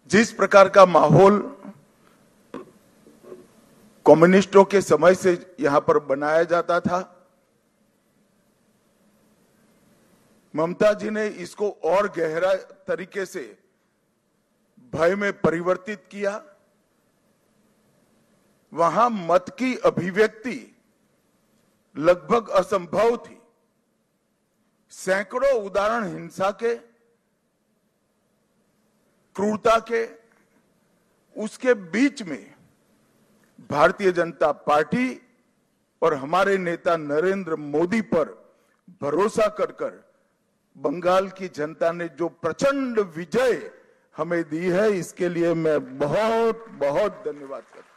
जिस प्रकार का माहौल कम्युनिस्टों के समय से यहां पर बनाया जाता था, ममता जी ने इसको और गहरा तरीके से भय में परिवर्तित किया। वहां मत की अभिव्यक्ति लगभग असंभव थी। सैकड़ों उदाहरण हिंसा के, क्रूरता के, उसके बीच में भारतीय जनता पार्टी और हमारे नेता नरेंद्र मोदी पर भरोसा कर बंगाल की जनता ने जो प्रचंड विजय हमें दी है, इसके लिए मैं बहुत बहुत धन्यवाद करता हूं।